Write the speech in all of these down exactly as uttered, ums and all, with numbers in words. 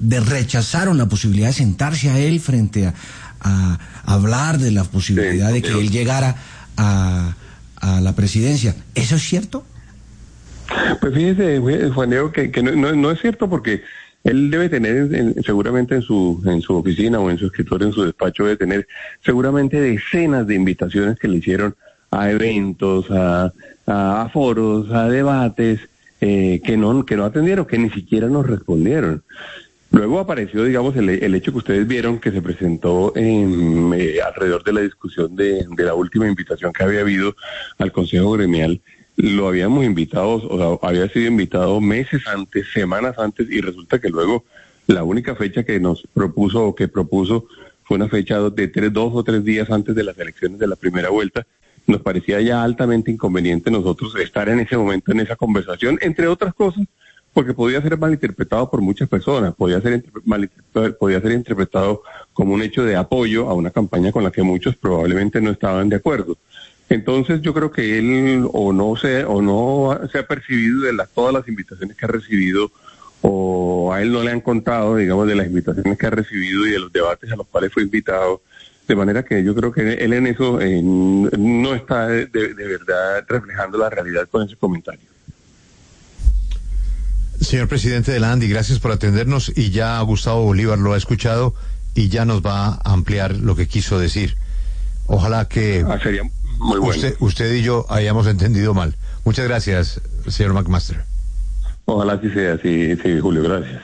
de rechazaron la posibilidad de sentarse a él frente a, a, a hablar de la posibilidad de que él llegara a, a la presidencia. ¿Eso es cierto? Pues fíjese, Juan Diego, que, que no, no, no es cierto, porque él debe tener en, seguramente en su en su oficina o en su escritorio, en su despacho, debe tener seguramente decenas de invitaciones que le hicieron a eventos, a, a, a foros, a debates, eh, que no que no atendieron, que ni siquiera nos respondieron. Luego apareció, digamos, el, el hecho que ustedes vieron que se presentó en, eh, alrededor de la discusión de, de la última invitación que había habido al Consejo Gremial. Lo habíamos invitado, o sea, había sido invitado meses antes, semanas antes, y resulta que luego la única fecha que nos propuso o que propuso fue una fecha de tres, dos o tres días antes de las elecciones de la primera vuelta. Nos parecía ya altamente inconveniente nosotros estar en ese momento en esa conversación, entre otras cosas, porque podía ser malinterpretado por muchas personas, podía ser malinterpretado, podía ser interpretado como un hecho de apoyo a una campaña con la que muchos probablemente no estaban de acuerdo. Entonces yo creo que él o no se o no se ha percibido de las todas las invitaciones que ha recibido, o a él no le han contado, digamos, de las invitaciones que ha recibido y de los debates a los cuales fue invitado, de manera que yo creo que él en eso eh, no está de, de verdad reflejando la realidad con ese comentario. Señor presidente de la ANDI, gracias por atendernos, y ya Gustavo Bolívar lo ha escuchado y ya nos va a ampliar lo que quiso decir. Ojalá que ah, sería muy bueno. usted, usted y yo hayamos entendido mal. Muchas gracias, señor McMaster. Ojalá así sea, sí, sí, Julio, gracias.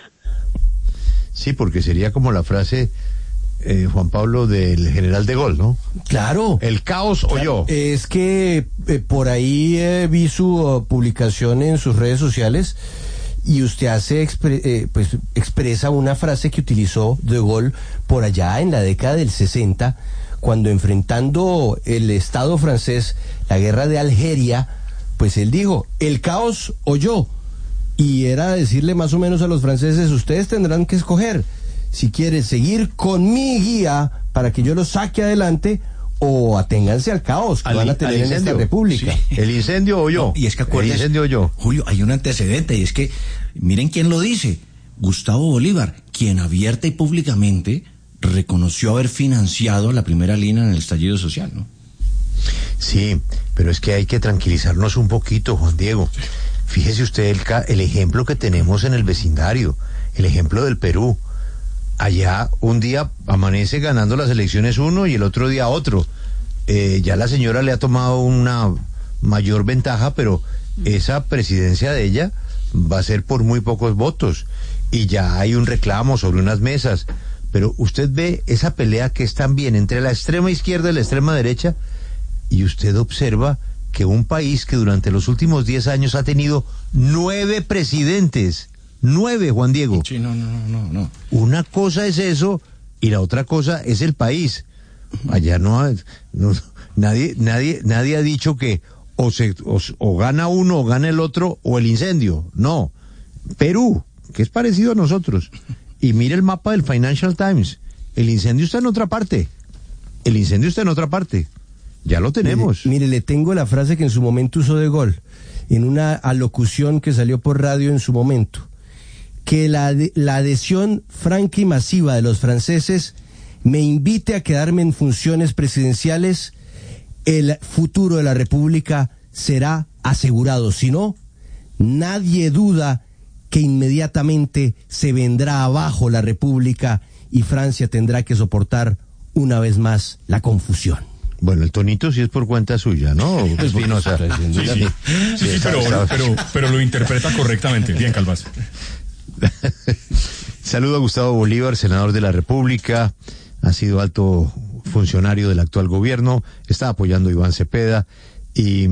Sí, porque sería como la frase, eh, Juan Pablo, del general de Gaulle, ¿no? Claro. El caos o yo. Es que eh, por ahí eh, vi su uh, publicación en sus redes sociales, y usted hace expre- eh, pues expresa una frase que utilizó de Gaulle por allá en la década del sesenta, cuando enfrentando el Estado francés la guerra de Algeria, pues él dijo, el caos o yo, y era decirle más o menos a los franceses, ustedes tendrán que escoger si quieren seguir con mi guía para que yo los saque adelante, o aténganse al caos que al, van a tener en esta república. Sí. El incendio o yo. No, y es que acuérdense, el incendio o yo. Julio, hay un antecedente, y es que, miren quién lo dice, Gustavo Bolívar, quien abierta y públicamente reconoció haber financiado la primera línea en el estallido social, ¿no? Sí, pero es que hay que tranquilizarnos un poquito, Juan Diego. Fíjese usted el, el ejemplo que tenemos en el vecindario, el ejemplo del Perú. Allá un día amanece ganando las elecciones uno y el otro día otro. Eh, ya la señora le ha tomado una mayor ventaja, pero esa presidencia de ella va a ser por muy pocos votos. Y ya hay un reclamo sobre unas mesas. Pero usted ve esa pelea que es también entre la extrema izquierda y la extrema derecha, y usted observa que un país que durante los últimos diez años ha tenido nueve presidentes, nueve, Juan Diego. Sí, no, no, no, no. Una cosa es eso y la otra cosa es el país. Allá no, no nadie, nadie, nadie ha dicho que o se o, o gana uno o gana el otro o el incendio. No. Perú, que es parecido a nosotros. Y mire el mapa del Financial Times. El incendio está en otra parte. El incendio está en otra parte. Ya lo tenemos. Mire, mire, le tengo la frase que en su momento usó de Gaulle, en una alocución que salió por radio en su momento. Que la, la adhesión franca y masiva de los franceses me invite a quedarme en funciones presidenciales, el futuro de la República será asegurado. Si no, nadie duda que inmediatamente se vendrá abajo la República y Francia tendrá que soportar una vez más la confusión. Bueno, el tonito sí es por cuenta suya, ¿no? Espinosa. Sí, sí, sí, sí, sí, pero, pero, pero lo interpreta correctamente. Bien, Calvás. Saludo a Gustavo Bolívar, senador de la República, ha sido alto funcionario del actual gobierno, está apoyando a Iván Cepeda y,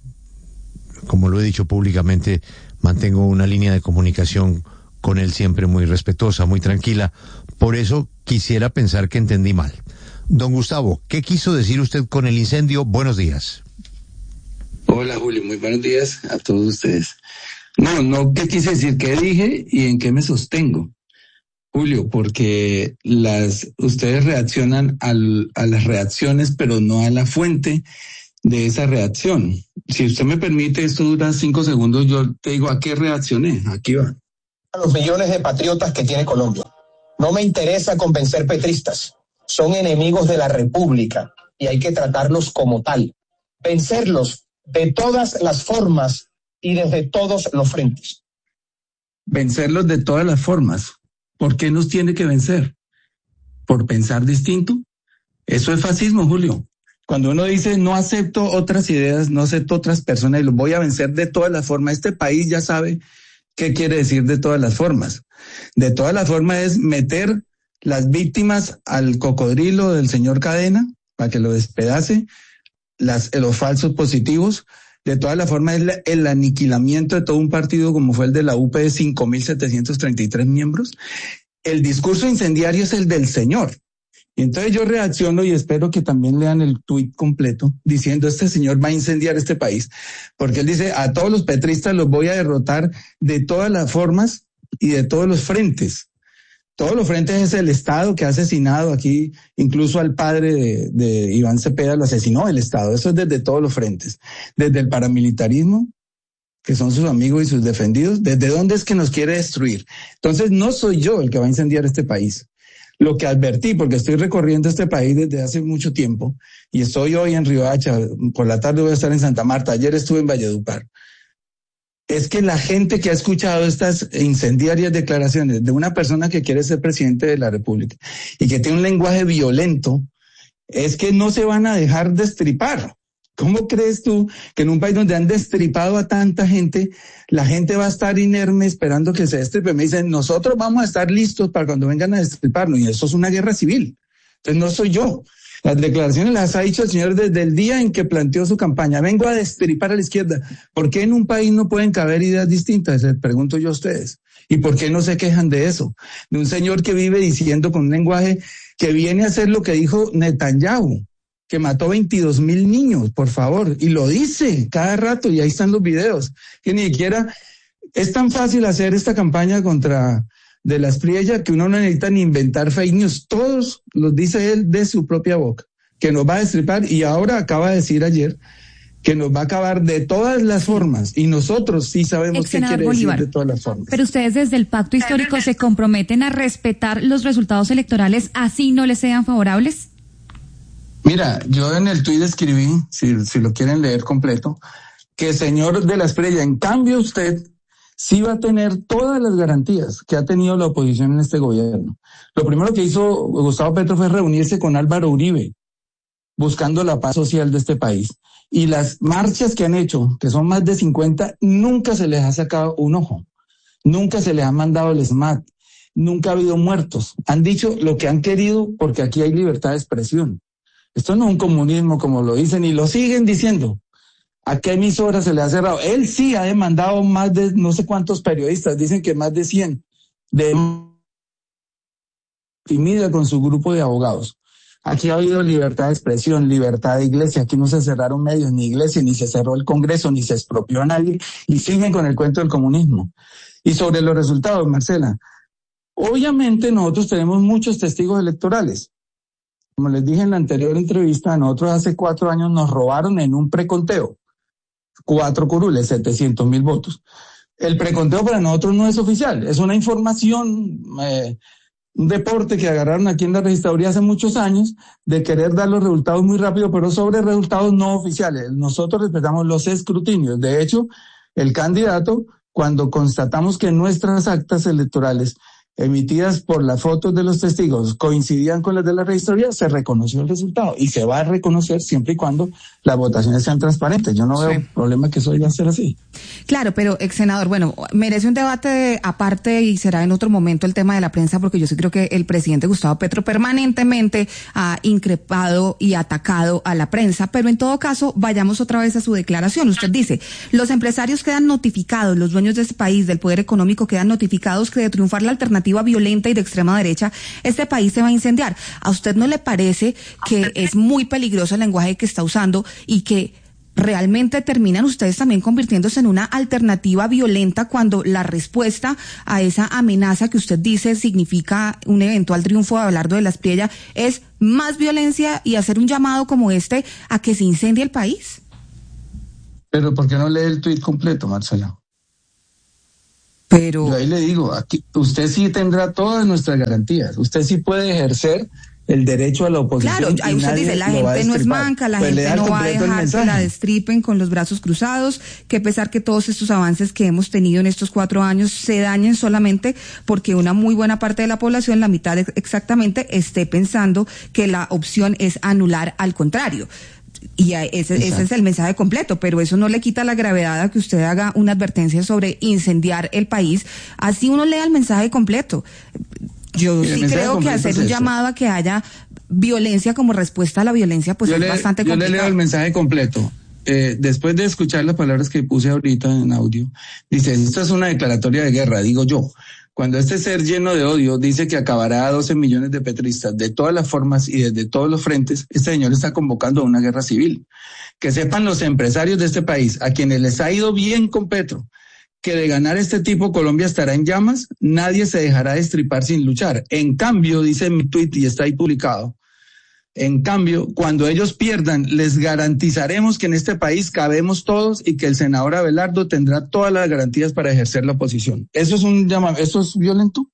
como lo he dicho públicamente, mantengo una línea de comunicación con él siempre muy respetuosa, muy tranquila. Por eso quisiera pensar que entendí mal. Don Gustavo, ¿qué quiso decir usted con el incendio? Buenos días. Hola, Julio, muy buenos días a todos ustedes. No, no, ¿qué quise decir? ¿Qué dije y en qué me sostengo? Julio, porque las ustedes reaccionan al, a las reacciones, pero no a la fuente de esa reacción. Si usted me permite, esto dura cinco segundos, yo te digo a qué reaccioné. Aquí va. A los millones de patriotas que tiene Colombia. No me interesa convencer petristas. Son enemigos de la República y hay que tratarlos como tal. Vencerlos de todas las formas y desde todos los frentes. Vencerlos de todas las formas. ¿Por qué nos tiene que vencer? ¿Por pensar distinto? Eso es fascismo, Julio. Cuando uno dice no acepto otras ideas, no acepto otras personas y los voy a vencer de todas las formas, este país ya sabe qué quiere decir de todas las formas. De todas las formas es meter las víctimas al cocodrilo del señor Cadena para que lo despedace, las, los falsos positivos. De todas las formas es la, el aniquilamiento de todo un partido como fue el de la U P de cinco mil setecientos treinta y tres miembros. El discurso incendiario es el del señor. Y entonces yo reacciono y espero que también lean el tuit completo diciendo este señor va a incendiar este país. Porque él dice a todos los petristas los voy a derrotar de todas las formas y de todos los frentes. Todos los frentes es el Estado que ha asesinado aquí, incluso al padre de, de Iván Cepeda lo asesinó el Estado. Eso es desde todos los frentes. Desde el paramilitarismo, que son sus amigos y sus defendidos. ¿Desde dónde es que nos quiere destruir? Entonces no soy yo el que va a incendiar este país. Lo que advertí, porque estoy recorriendo este país desde hace mucho tiempo, y estoy hoy en Riohacha, por la tarde voy a estar en Santa Marta, ayer estuve en Valledupar, es que la gente que ha escuchado estas incendiarias declaraciones de una persona que quiere ser presidente de la República y que tiene un lenguaje violento, es que no se van a dejar destripar. ¿Cómo crees tú que en un país donde han destripado a tanta gente, la gente va a estar inerme esperando que se destripe? Me dicen, nosotros vamos a estar listos para cuando vengan a destriparnos, y eso es una guerra civil. Entonces no soy yo. Las declaraciones las ha dicho el señor desde el día en que planteó su campaña. Vengo a destripar a la izquierda. ¿Por qué en un país no pueden caber ideas distintas? Les pregunto yo a ustedes. ¿Y por qué no se quejan de eso? De un señor que vive diciendo con un lenguaje que viene a hacer lo que dijo Netanyahu, que mató veintidós mil niños, por favor, y lo dice cada rato, y ahí están los videos, que ni siquiera es tan fácil hacer esta campaña contra de las Priella que uno no necesita ni inventar fake news, todos los dice él de su propia boca, que nos va a destripar, y ahora acaba de decir ayer que nos va a acabar de todas las formas, y nosotros sí sabemos qué quiere Bolívar, decir de todas las formas. Pero ustedes desde el pacto histórico se comprometen a respetar los resultados electorales así no les sean favorables. Mira, yo en el tuit escribí, si, si lo quieren leer completo, que señor de la Espriella, en cambio usted sí va a tener todas las garantías que ha tenido la oposición en este gobierno. Lo primero que hizo Gustavo Petro fue reunirse con Álvaro Uribe, buscando la paz social de este país. Y las marchas que han hecho, que son más de cincuenta, nunca se les ha sacado un ojo, nunca se les ha mandado el SMAT, nunca ha habido muertos. Han dicho lo que han querido porque aquí hay libertad de expresión. Esto no es un comunismo como lo dicen y lo siguen diciendo. ¿A qué emisora se le ha cerrado? Él sí ha demandado más de no sé cuántos periodistas, dicen que más de cien, de timida con su grupo de abogados. Aquí ha habido libertad de expresión, libertad de iglesia, aquí no se cerraron medios, ni iglesia, ni se cerró el Congreso, ni se expropió a nadie, y siguen con el cuento del comunismo. Y sobre los resultados, Marcela, obviamente nosotros tenemos muchos testigos electorales. Como les dije en la anterior entrevista, a nosotros hace cuatro años nos robaron en un preconteo. Cuatro curules, setecientos mil votos. El preconteo para nosotros no es oficial, es una información, eh, un deporte que agarraron aquí en la registraduría hace muchos años de querer dar los resultados muy rápido, pero sobre resultados no oficiales. Nosotros respetamos los escrutinios. De hecho, el candidato, cuando constatamos que nuestras actas electorales emitidas por las fotos de los testigos coincidían con las de la registraduría, se reconoció el resultado y se va a reconocer siempre y cuando las votaciones sean transparentes. Yo no veo sí. problema que eso vaya a ser así. Claro, pero ex senador, bueno, merece un debate aparte y será en otro momento el tema de la prensa, porque yo sí creo que el presidente Gustavo Petro permanentemente ha increpado y atacado a la prensa, pero en todo caso vayamos otra vez a su declaración. Usted dice, los empresarios quedan notificados, los dueños de este país, del poder económico, quedan notificados que de triunfar la alternativa violenta y de extrema derecha, este país se va a incendiar. ¿A usted no le parece que es muy peligroso el lenguaje que está usando y que realmente terminan ustedes también convirtiéndose en una alternativa violenta cuando la respuesta a esa amenaza que usted dice significa un eventual triunfo de Abelardo de la Espriella es más violencia y hacer un llamado como este a que se incendie el país? Pero ¿por qué no lee el tuit completo, Marcela? Pero yo ahí le digo, aquí usted sí tendrá todas nuestras garantías, usted sí puede ejercer el derecho a la oposición. Claro, ahí usted dice, la gente no es manca, la pues gente no va a dejar que la destripen con los brazos cruzados, que a pesar que todos estos avances que hemos tenido en estos cuatro años se dañen solamente porque una muy buena parte de la población, la mitad exactamente, esté pensando que la opción es anular al contrario. Y ese, ese es el mensaje completo, pero eso no le quita la gravedad a que usted haga una advertencia sobre incendiar el país. Así uno lea el mensaje completo. Yo sí creo que hacer un llamado a que haya violencia como respuesta a la violencia, pues yo es le, bastante yo complicado. Yo le leo el mensaje completo. Eh, después de escuchar las palabras que puse ahorita en audio, dice, esto es una declaratoria de guerra, digo yo. Cuando este ser lleno de odio dice que acabará a doce millones de petristas de todas las formas y desde todos los frentes, este señor está convocando a una guerra civil. Que sepan los empresarios de este país, a quienes les ha ido bien con Petro, que de ganar este tipo Colombia estará en llamas, nadie se dejará destripar sin luchar. En cambio, dice en mi tuit y está ahí publicado, en cambio, cuando ellos pierdan, les garantizaremos que en este país cabemos todos y que el senador Abelardo tendrá todas las garantías para ejercer la oposición. ¿Eso es un llamado, eso es violento?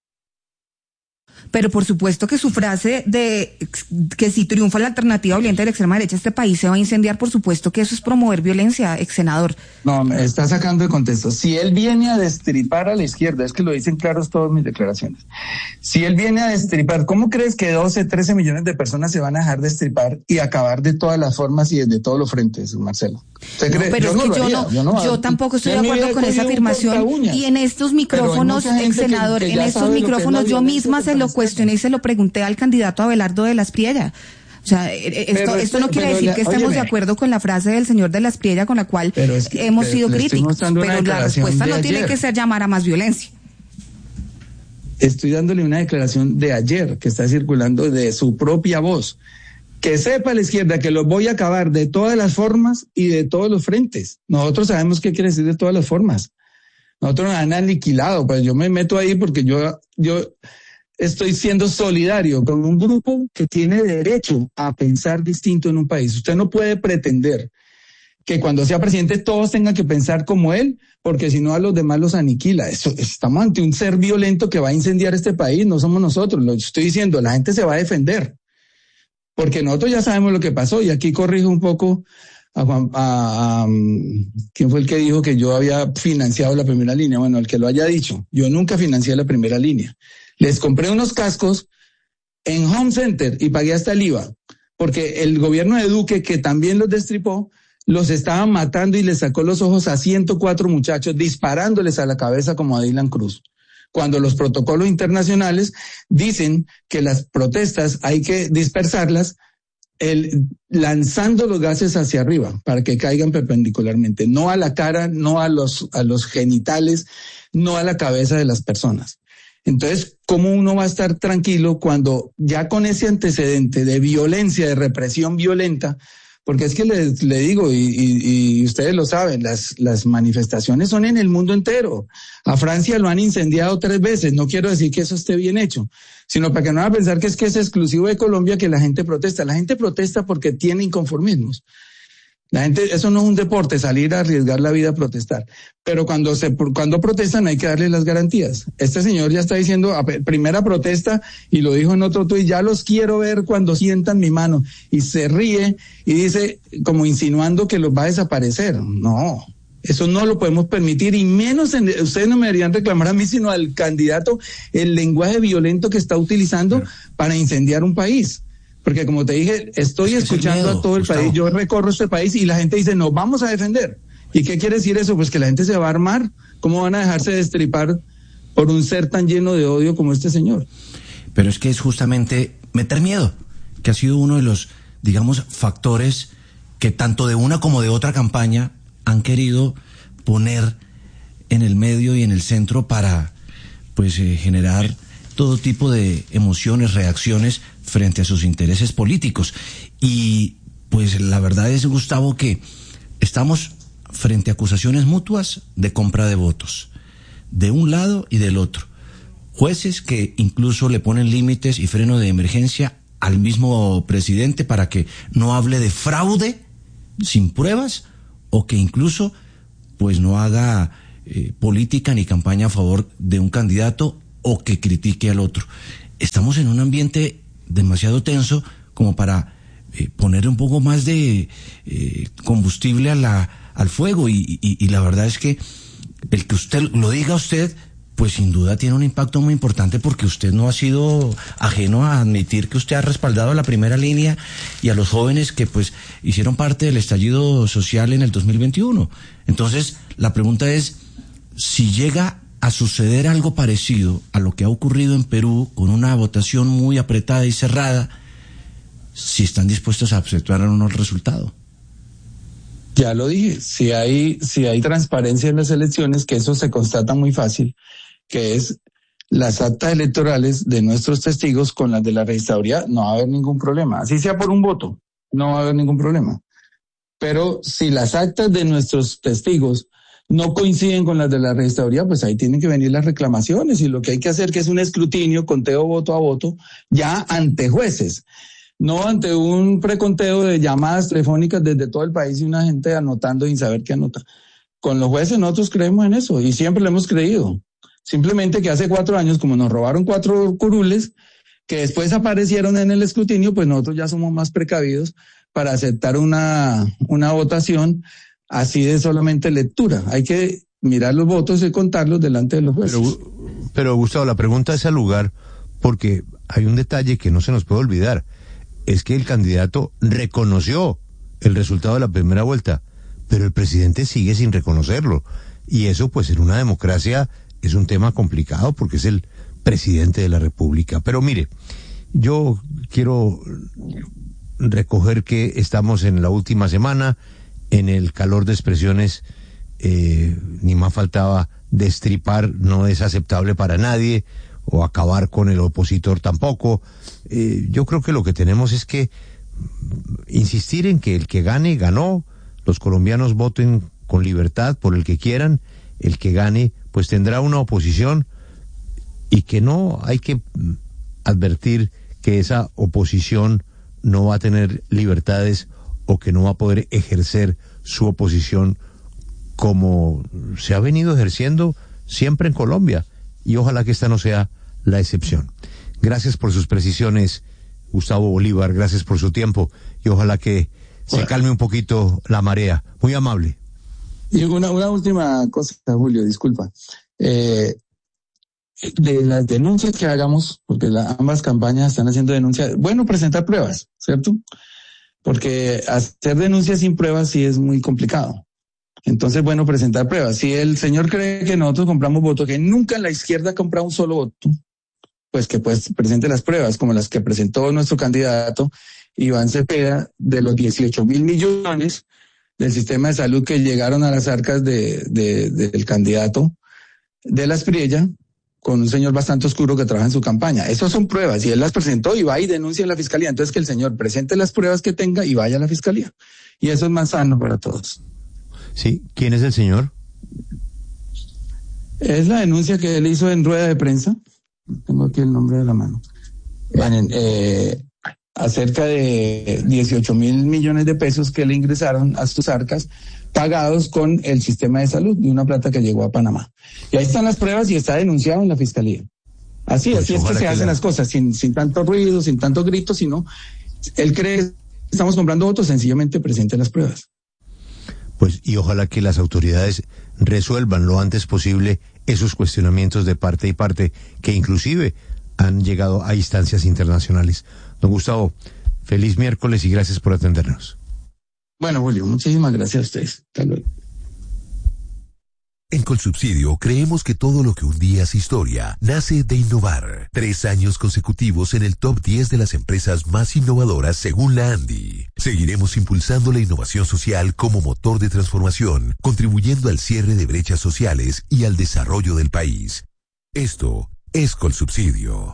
Pero por supuesto que su frase de que si triunfa la alternativa violenta de la extrema derecha, este país se va a incendiar, por supuesto que eso es promover violencia, ex senador. No, me está sacando de contexto. Si él viene a destripar a la izquierda, es que lo dicen claros todas mis declaraciones. Si él viene a destripar, ¿cómo crees que doce, trece millones de personas se van a dejar destripar y acabar de todas las formas y desde todos los frentes, Marcelo? No, pero yo es que yo no, yo, no, yo tampoco estoy de acuerdo con esa afirmación. Y en estos micrófonos, ex senador, que, que en estos micrófonos yo misma se lo cuestioné y se lo pregunté al candidato Abelardo de la Espriella. O sea, esto, pero, esto no quiere decir la, que estemos óyeme, de acuerdo con la frase del señor de la Espriella con la cual es que, hemos sido le, críticos, le pero la respuesta no tiene que ser llamar a más violencia. Estoy dándole una declaración de ayer que está circulando de su propia voz. Que sepa la izquierda que los voy a acabar de todas las formas y de todos los frentes. Nosotros sabemos qué quiere decir de todas las formas. Nosotros nos han aniquilado, pues yo me meto ahí porque yo, yo estoy siendo solidario con un grupo que tiene derecho a pensar distinto en un país. Usted no puede pretender que cuando sea presidente todos tengan que pensar como él, porque si no a los demás los aniquila. Eso, estamos ante un ser violento que va a incendiar este país, no somos nosotros. Lo estoy diciendo, la gente se va a defender. Porque nosotros ya sabemos lo que pasó, y aquí corrijo un poco a Juan, a, a, ¿quién fue el que dijo que yo había financiado la primera línea? Bueno, el que lo haya dicho, yo nunca financié la primera línea. Les compré unos cascos en Home Center y pagué hasta el I V A, porque el gobierno de Duque, que también los destripó, los estaban matando y les sacó los ojos a ciento cuatro muchachos, disparándoles a la cabeza como a Dylan Cruz. Cuando los protocolos internacionales dicen que las protestas hay que dispersarlas el, lanzando los gases hacia arriba para que caigan perpendicularmente, no a la cara, no a los, a los genitales, no a la cabeza de las personas. Entonces, ¿cómo uno va a estar tranquilo cuando ya con ese antecedente de violencia, de represión violenta? Porque es que le, le digo, y, y, y ustedes lo saben, las, las manifestaciones son en el mundo entero. A Francia lo han incendiado tres veces. No quiero decir que eso esté bien hecho, sino para que no van a pensar que es que es exclusivo de Colombia que la gente protesta. La gente protesta porque tiene inconformismos. La gente, eso no es un deporte, salir a arriesgar la vida a protestar. Pero cuando se, cuando protestan hay que darles las garantías. Este señor ya está diciendo, a primera protesta, y lo dijo en otro tuit, ya los quiero ver cuando sientan mi mano. Y se ríe y dice, como insinuando que los va a desaparecer. No, eso no lo podemos permitir, y menos, en, ustedes no me deberían reclamar a mí, sino al candidato, el lenguaje violento que está utilizando para incendiar un país. Porque como te dije, estoy es escuchando miedo, a todo el Gustavo. país, yo recorro este país y la gente dice, nos vamos a defender. ¿Y qué quiere decir eso? Pues que la gente se va a armar. ¿Cómo van a dejarse destripar por un ser tan lleno de odio como este señor? Pero es que es justamente meter miedo, que ha sido uno de los, digamos, factores que tanto de una como de otra campaña han querido poner en el medio y en el centro para, pues, eh, generar todo tipo de emociones, reacciones frente a sus intereses políticos. Y pues la verdad es, Gustavo, que estamos frente a acusaciones mutuas de compra de votos, de un lado y del otro. Jueces que incluso le ponen límites y freno de emergencia al mismo presidente para que no hable de fraude sin pruebas, o que incluso pues no haga eh, política ni campaña a favor de un candidato o que critique al otro. Estamos en un ambiente demasiado tenso como para eh, poner un poco más de eh, combustible a la, al fuego y, y, y la verdad es que el que usted lo diga usted, pues sin duda tiene un impacto muy importante porque usted no ha sido ajeno a admitir que usted ha respaldado a la primera línea y a los jóvenes que pues hicieron parte del estallido social en el dos mil veintiuno. Entonces, la pregunta es, si llega a suceder algo parecido a lo que ha ocurrido en Perú, con una votación muy apretada y cerrada, si están dispuestos a aceptar o no el resultado. Ya lo dije, si hay, si hay transparencia en las elecciones, que eso se constata muy fácil, que es las actas electorales de nuestros testigos con las de la registraduría, no va a haber ningún problema. Así sea por un voto, no va a haber ningún problema. Pero si las actas de nuestros testigos no coinciden con las de la registraduría, pues ahí tienen que venir las reclamaciones y lo que hay que hacer que es un escrutinio, conteo voto a voto, ya ante jueces. No ante un preconteo de llamadas telefónicas desde todo el país y una gente anotando sin saber qué anota. Con los jueces nosotros creemos en eso y siempre lo hemos creído. Simplemente que hace cuatro años, como nos robaron cuatro curules, que después aparecieron en el escrutinio, pues nosotros ya somos más precavidos para aceptar una, una votación así de solamente lectura. Hay que mirar los votos y contarlos delante de los jueces. Pero, pero Gustavo, la pregunta es al lugar, porque hay un detalle que no se nos puede olvidar. Es que el candidato reconoció el resultado de la primera vuelta, pero el presidente sigue sin reconocerlo. Y eso, pues, en una democracia es un tema complicado porque es el presidente de la República. Pero mire, yo quiero recoger que estamos en la última semana, en el calor de expresiones, eh, ni más faltaba destripar, no es aceptable para nadie, o acabar con el opositor tampoco. Eh, yo creo que lo que tenemos es que insistir en que el que gane, ganó, los colombianos voten con libertad por el que quieran, el que gane pues tendrá una oposición y que no hay que advertir que esa oposición no va a tener libertades o que no va a poder ejercer su oposición como se ha venido ejerciendo siempre en Colombia. Y ojalá que esta no sea la excepción. Gracias por sus precisiones, Gustavo Bolívar, gracias por su tiempo y ojalá que se calme un poquito la marea. Muy amable. Y una, una última cosa, Julio, disculpa. Eh, de las denuncias que hagamos, porque la, ambas campañas están haciendo denuncias, bueno, presentar pruebas, ¿cierto? Porque hacer denuncias sin pruebas sí es muy complicado. Entonces, bueno, presentar pruebas. Si el señor cree que nosotros compramos votos, que nunca en la izquierda ha comprado un solo voto, pues que pues presente las pruebas, como las que presentó nuestro candidato Iván Cepeda, de los dieciocho mil millones del sistema de salud que llegaron a las arcas de, de, de, del candidato de la Espriella, con un señor bastante oscuro que trabaja en su campaña. Esas son pruebas, y él las presentó y va y denuncia en la fiscalía. Entonces que el señor presente las pruebas que tenga y vaya a la fiscalía. Y eso es más sano para todos. Sí, ¿quién es el señor? Es la denuncia que él hizo en rueda de prensa. Tengo aquí el nombre de la mano. En, eh, acerca de dieciocho mil millones de pesos que le ingresaron a sus arcas, pagados con el sistema de salud, de una plata que llegó a Panamá. Y ahí están las pruebas y está denunciado en la fiscalía. Así, pues así es que se que hacen la... las cosas, sin, sin tanto ruido, sin tanto grito, sino él cree que estamos comprando votos, sencillamente presente las pruebas. Pues y ojalá que las autoridades resuelvan lo antes posible esos cuestionamientos de parte y parte que inclusive han llegado a instancias internacionales. Don Gustavo, feliz miércoles y gracias por atendernos. Bueno, Julio, muchísimas gracias a ustedes. Hasta luego. En Colsubsidio creemos que todo lo que un día es historia nace de innovar. Tres años consecutivos en el top diez de las empresas más innovadoras según la ANDI. Seguiremos impulsando la innovación social como motor de transformación, contribuyendo al cierre de brechas sociales y al desarrollo del país. Esto es Colsubsidio.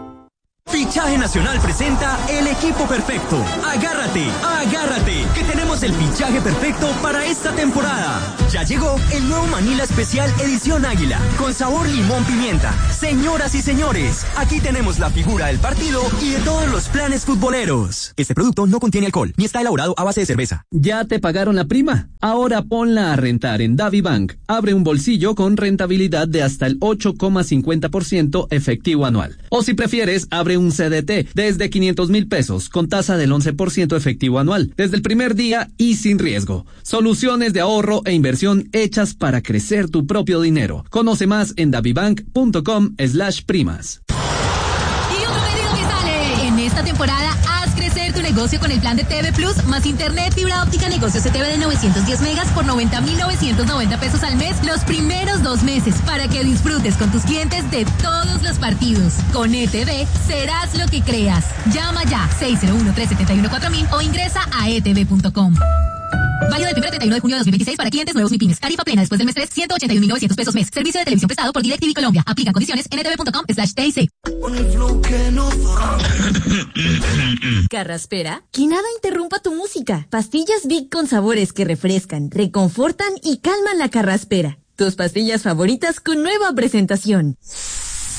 Fichaje Nacional presenta el equipo perfecto. Agárrate, agárrate, que tenemos tenemos el fichaje perfecto para esta temporada. Ya llegó el nuevo Manila Especial Edición Águila, con sabor limón pimienta. Señoras y señores, aquí tenemos la figura del partido y de todos los planes futboleros. Este producto no contiene alcohol, ni está elaborado a base de cerveza. ¿Ya te pagaron la prima? Ahora ponla a rentar en DaviBank. Abre un bolsillo con rentabilidad de hasta el ocho coma cincuenta por ciento efectivo anual. O si prefieres, abre un C D T desde quinientos mil pesos con tasa del once por ciento efectivo anual, desde el primer día y sin riesgo. Soluciones de ahorro e inversión hechas para crecer tu propio dinero. Conoce más en davibank.com slash primas. Y otro pedido que sale. En esta temporada, haz crecer tu negocio con el plan de T V Plus más internet fibra óptica negocio C T V de novecientos diez megas por noventa mil novecientos noventa pesos al mes los primeros dos meses para que disfrutes con tus clientes de todos los partidos. Con E T V serás lo que creas. Llama ya seis cero uno, tres siete uno, cuatro mil o ingresa a e t v punto com. Válido del primero al treinta y uno de junio de dos mil veintiséis para clientes nuevos MIPYMES. Tarifa plena después del mes tres, ciento ochenta y un mil novecientos pesos mes. Servicio de televisión prestado por DirecTV Colombia. Aplican condiciones en e t v punto com slash t i c. Carraspera, que nada interrumpa tu música. Pastillas Big con sabores que refrescan, reconfortan y calman la carraspera. Tus pastillas favoritas con nueva presentación.